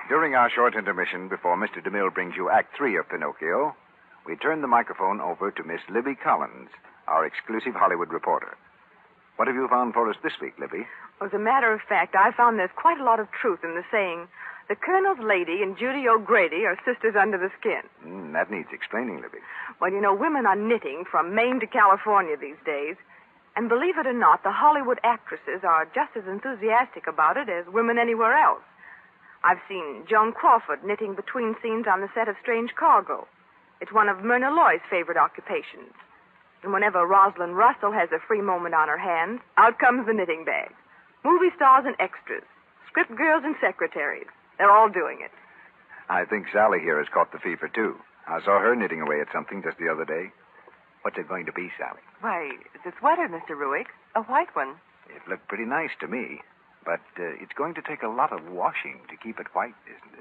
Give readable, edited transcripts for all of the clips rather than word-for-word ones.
During our short intermission before Mr. DeMille brings you Act 3 of Pinocchio, we turn the microphone over to Miss Libby Collins, our exclusive Hollywood reporter. What have you found for us this week, Libby? Well, as a matter of fact, I found there's quite a lot of truth in the saying, the Colonel's lady and Judy O'Grady are sisters under the skin. That needs explaining, Libby. Well, you know, women are knitting from Maine to California these days. And believe it or not, the Hollywood actresses are just as enthusiastic about it as women anywhere else. I've seen Joan Crawford knitting between scenes on the set of Strange Cargo. It's one of Myrna Loy's favorite occupations. And whenever Rosalind Russell has a free moment on her hands, out comes the knitting bag. Movie stars and extras, script girls and secretaries. They're all doing it. I think Sally here has caught the fever, too. I saw her knitting away at something just the other day. What's it going to be, Sally? Why, it's a sweater, Mr. Ruick. A white one. It looked pretty nice to me. But it's going to take a lot of washing to keep it white, isn't it?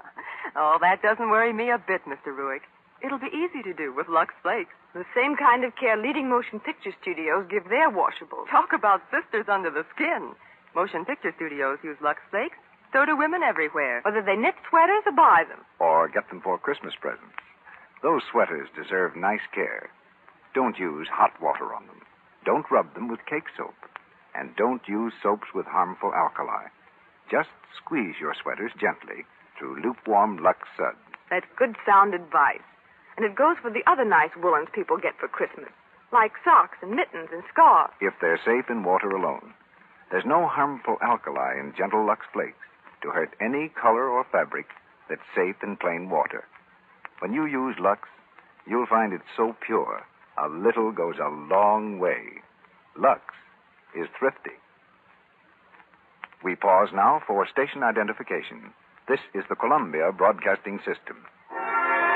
Oh, that doesn't worry me a bit, Mr. Ruick. It'll be easy to do with Lux Flakes. The same kind of care leading motion picture studios give their washables. Talk about sisters under the skin. Motion picture studios use Lux Flakes. So do women everywhere. Whether they knit sweaters or buy them. Or get them for Christmas presents. Those sweaters deserve nice care. Don't use hot water on them. Don't rub them with cake soap. And don't use soaps with harmful alkali. Just squeeze your sweaters gently through lukewarm Lux suds. That's good sound advice. And it goes for the other nice woolens people get for Christmas, like socks and mittens and scarves. If they're safe in water alone. There's no harmful alkali in gentle Lux Flakes to hurt any color or fabric that's safe in plain water. When you use Lux, you'll find it so pure, a little goes a long way. Lux is thrifty. We pause now for station identification. This is the Columbia Broadcasting System.